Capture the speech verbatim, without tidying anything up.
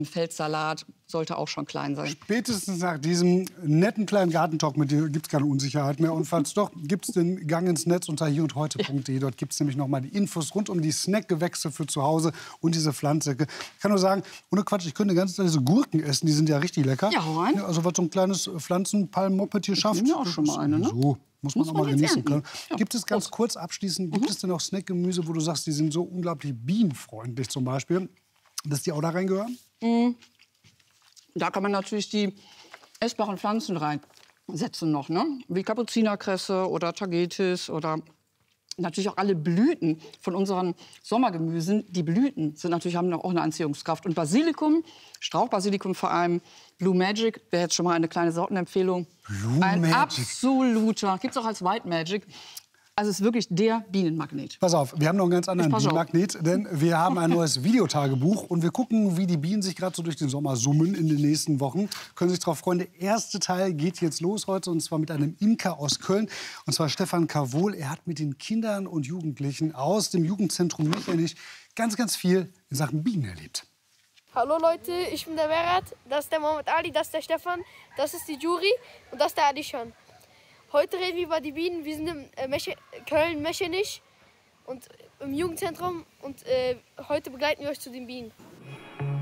Ein Feldsalat sollte auch schon klein sein. Spätestens nach diesem netten kleinen Gartentalk mit dir gibt es keine Unsicherheit mehr. Und falls doch, gibt es den Gang ins Netz unter hier und heute punkt de. Dort gibt es nämlich noch mal die Infos rund um die Snackgewächse für zu Hause und diese Pflanzsäcke. Ich kann nur sagen, ohne Quatsch, ich könnte ganz diese Gurken essen, die sind ja richtig lecker. Ja, hau rein. Ja, also was so ein kleines Pflanzenpalm-Moped hier schafft. Ich nehme auch schon mal eine, ne? So. Muss man Muss auch man mal jetzt genießen ernten. können. Ja. Gibt es ganz Prost. kurz abschließend, gibt es denn auch Snackgemüse, wo du sagst, die sind so unglaublich bienenfreundlich zum Beispiel, dass die auch da reingehören? Da kann man natürlich die essbaren Pflanzen reinsetzen noch, ne? Wie Kapuzinerkresse oder Tagetes oder natürlich auch alle Blüten von unseren Sommergemüsen. Die Blüten sind natürlich, haben auch eine Anziehungskraft. Und Basilikum, Strauchbasilikum vor allem, Blue Magic, wäre jetzt schon mal eine kleine Sortenempfehlung. Blue Ein Magic. absoluter, gibt es auch als White Magic. Also es ist wirklich der Bienenmagnet. Pass auf, wir haben noch einen ganz anderen Ich pass auf. Bienenmagnet, denn wir haben ein neues Videotagebuch und wir gucken, wie die Bienen sich gerade so durch den Sommer summen in den nächsten Wochen. Können sich darauf freuen. Der erste Teil geht jetzt los heute und zwar mit einem Imker aus Köln und zwar Stefan Kavol. Er hat mit den Kindern und Jugendlichen aus dem Jugendzentrum Mechernich ganz, ganz viel in Sachen Bienen erlebt. Hallo Leute, ich bin der Berat, das ist der Mohammed Ali, das ist der Stefan, das ist die Jury und das ist der Adishan. Heute reden wir über die Bienen. Wir sind im äh, Meche Köln-Mechernich und im Jugendzentrum und äh, heute begleiten wir euch zu den Bienen.